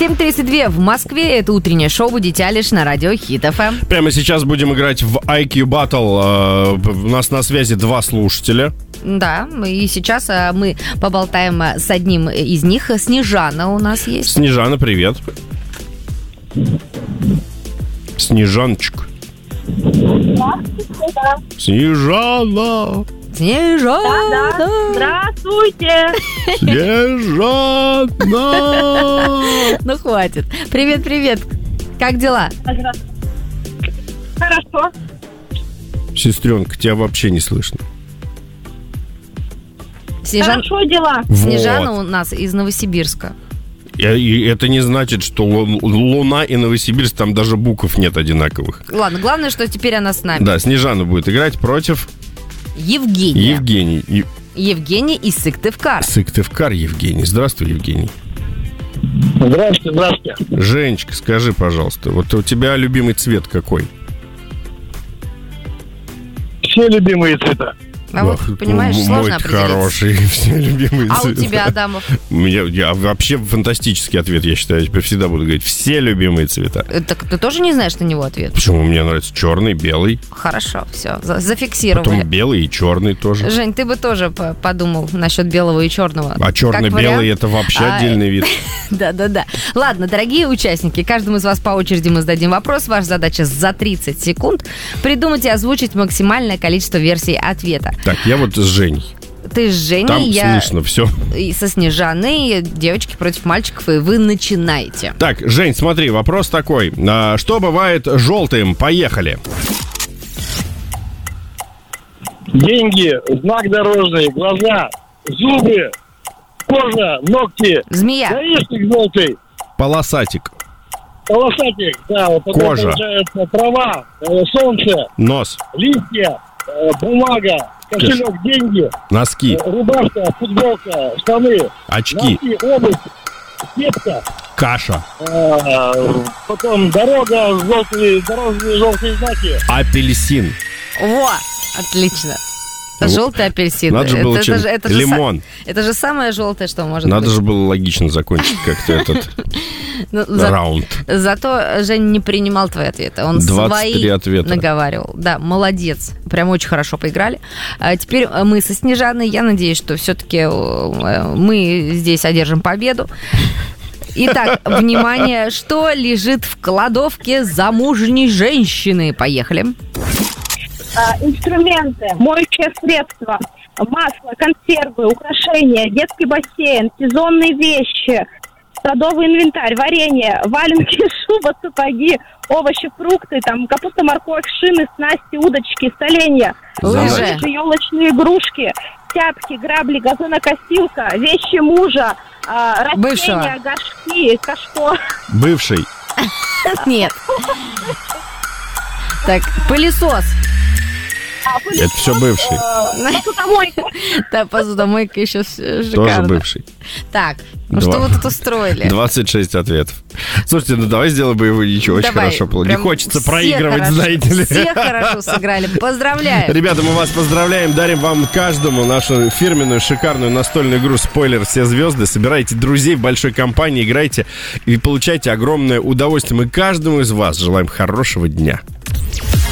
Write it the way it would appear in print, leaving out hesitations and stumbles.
7:32 в Москве. Это утреннее шоу «Будите Алиш» на радио Хит ФМ. Прямо сейчас будем играть в IQ Battle. У нас на связи 2 слушателя. Да, и сейчас мы поболтаем с одним из них. Снежана у нас есть. Снежана, привет. Снежаночка. Снежана. Снежана. Да. Здравствуйте. Снежана. Ну, хватит. Привет. Как дела? Хорошо. Сестренка, тебя вообще не слышно. Хорошо дела. Снежана Вот. у нас из Новосибирска. И это не значит, что Луна и Новосибирск, там даже букв нет одинаковых. Ладно, главное, что теперь она с нами. Да, Снежана будет играть против Евгений. Евгений. Евгений из Сыктывкара. Сыктывкар Евгений. Здравствуй, Евгений. Здравствуйте. Женечка, скажи, пожалуйста, вот у тебя любимый цвет какой? Все любимые цвета. А вот, понимаешь, сложно мой-то определиться. хороший, все любимые А у цвета. тебя, Адамов? Я вообще фантастический ответ, я считаю. Я теперь всегда буду говорить, все любимые цвета. Так ты тоже не знаешь на него ответ? Почему? Мне нравится черный, белый. Хорошо, все, зафиксировали. Потом белый и черный тоже. Жень, ты бы тоже подумал насчет белого и черного. А черно-белый это вообще отдельный вид. Да. Ладно, дорогие участники, каждому из вас по очереди мы зададим вопрос. Ваша задача за 30 секунд придумать и озвучить максимальное количество версий ответа. Так, я вот с Женей. Ты с Женей, Там я слышно все. и со Снежаной, девочки против мальчиков, и вы начинаете. Так, Жень, смотри, вопрос такой. Что бывает желтым? Поехали. Деньги, знак дорожный, глаза, зубы, кожа, ногти. Змея. Гаишник желтый, Полосатик. полосатик, да, вот потом Кожа. получается трава, солнце, Нос. листья, бумага, кошелек, деньги, Носки. рубашка, футболка, штаны, Очки. носки, обувь, кепка, Каша. потом дорога, желтые знаки. Апельсин. Во, отлично. Желтый апельсин. Надо же было чем... Лимон. Это же самое желтое, что может Надо быть. же было логично закончить как-то этот раунд. Зато Женя не принимал твои ответы. Он 23 свои ответа. наговаривал. Да, молодец. Прям очень хорошо поиграли. А теперь мы со Снежаной. Я надеюсь, что все-таки мы здесь одержим победу. Итак, внимание, что лежит в кладовке замужней женщины? Поехали. Инструменты, моющее средство, масло, консервы, украшения, детский бассейн, сезонные вещи, садовый инвентарь, варенье, валенки, шуба, сапоги, овощи, фрукты, там капуста, морковь, шины, снасти, удочки, соленья, Лыжи. елочные игрушки, тяпки, грабли, газонокосилка, вещи мужа, Бывшего. растения, горшки, кашпо. Бывший. Нет. Так, пылесос. Это все бывший. Посудомойка. Да, посудомойка еще шикарно. Тоже бывший. Так, ну что вы тут устроили? 26 ответов. Слушайте, ну давай сделаем боевые ничего. Очень Давай, хорошо было. Не прям хочется все проигрывать, хорошо, знаете ли. Все хорошо сыграли. Поздравляю. Ребята, мы вас поздравляем. Дарим вам каждому нашу фирменную шикарную настольную игру «Спойлер. Все звезды». Собирайте друзей в большой компании, играйте и получайте огромное удовольствие. Мы каждому из вас желаем хорошего дня.